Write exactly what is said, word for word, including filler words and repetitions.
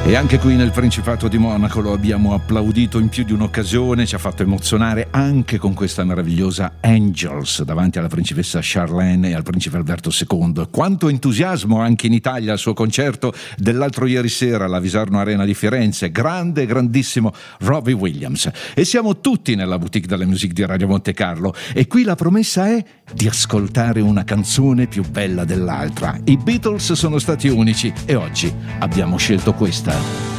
E anche qui nel Principato di Monaco lo abbiamo applaudito in più di un'occasione, ci ha fatto emozionare anche con questa meravigliosa Angels davanti alla principessa Charlene e al principe Alberto secondo. Quanto entusiasmo anche in Italia al suo concerto dell'altro ieri sera alla Visarno Arena di Firenze, grande, grandissimo Robbie Williams. E siamo tutti nella boutique della musique di Radio Monte Carlo e qui la promessa è di ascoltare una canzone più bella dell'altra. I Beatles sono stati unici e oggi abbiamo scelto questa.